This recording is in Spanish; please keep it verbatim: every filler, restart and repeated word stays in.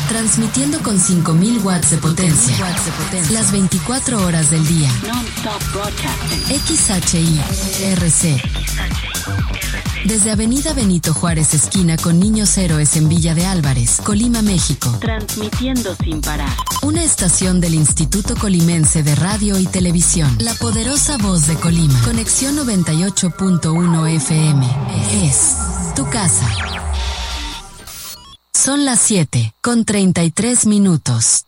Transmitiendo con cinco mil watts de potencia. Las veinticuatro horas del día. X H I R C. Desde Avenida Benito Juárez, esquina con Niños Héroes en Villa de Álvarez, Colima, México. Transmitiendo sin parar. Una estación del Instituto Colimense de Radio y Televisión. La poderosa voz de Colima. Conexión noventa y ocho punto uno F M. Es tu casa. Son las siete con treinta y tres minutos.